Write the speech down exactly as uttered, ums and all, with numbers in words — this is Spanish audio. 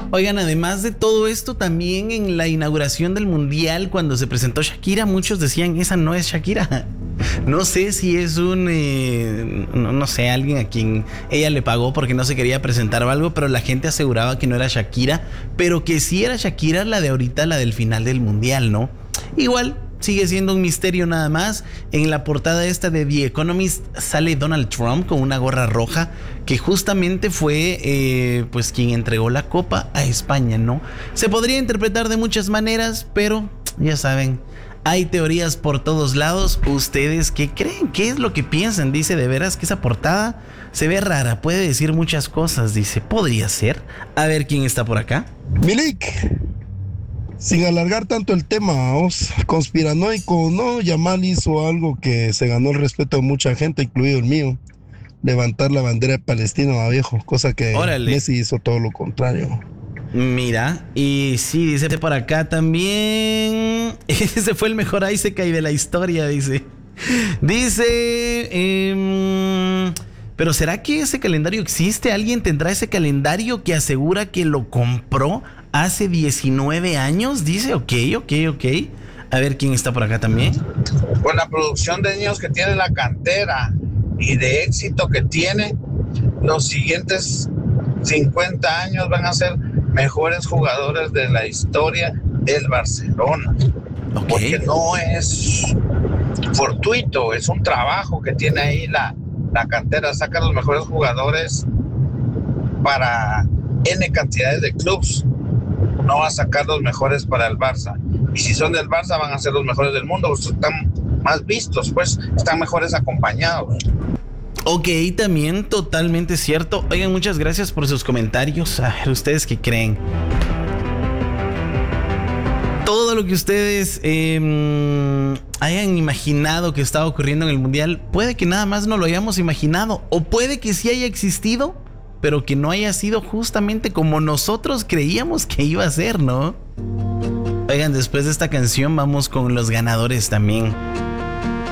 Oigan, además de todo esto, también en la inauguración del Mundial, cuando se presentó Shakira, muchos decían, esa no es Shakira. No sé si es un, eh, no, no sé, alguien a quien ella le pagó porque no se quería presentar o algo, pero la gente aseguraba que no era Shakira, pero que sí era Shakira la de ahorita, la del final del Mundial, ¿no? Igual, sigue siendo un misterio nada más. En la portada esta de The Economist sale Donald Trump con una gorra roja, que justamente fue eh, pues quien entregó la copa a España, ¿no? Se podría interpretar de muchas maneras, pero ya saben, hay teorías por todos lados. ¿Ustedes qué creen? ¿Qué es lo que piensan? Dice, de veras que esa portada se ve rara, puede decir muchas cosas. Dice, podría ser. A ver quién está por acá. Milik, sin alargar tanto el tema, vamos, conspiranoico, no, Yamal hizo algo que se ganó el respeto de mucha gente, incluido el mío. Levantar la bandera de Palestina, va, viejo, cosa que Órale. Messi hizo todo lo contrario. Mira, y sí, dice por acá también. Ese fue el mejor Isekai de la historia, dice. Dice. Eh, Pero ¿será que ese calendario existe? ¿Alguien tendrá ese calendario que asegura que lo compró hace diecinueve años? Dice, ok, ok, ok. A ver quién está por acá también. Con la producción de niños que tiene la cantera y de éxito que tiene, los siguientes cincuenta años van a ser mejores jugadores de la historia del Barcelona. Ok. Porque no es fortuito, es un trabajo que tiene ahí la, la cantera. Saca los mejores jugadores para N cantidades de clubes. No va a sacar los mejores para el Barça. Y si son del Barça, van a ser los mejores del mundo. Pues están más vistos, pues están mejores acompañados. Ok, también totalmente cierto. Oigan, muchas gracias por sus comentarios. A ver, ¿ustedes qué creen? Todo lo que ustedes eh, hayan imaginado que estaba ocurriendo en el Mundial, puede que nada más no lo hayamos imaginado, o puede que sí haya existido, pero que no haya sido justamente como nosotros creíamos que iba a ser, ¿no? Oigan, después de esta canción vamos con los ganadores también.